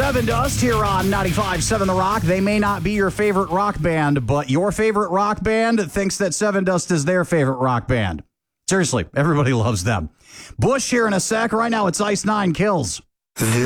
Seven Dust here on 95.7 The Rock. They may not be your favorite rock band, but your favorite rock band thinks that Seven Dust is their favorite rock band. Seriously, everybody loves them. Bush here in a sec. Right now, it's Ice 9 Kills.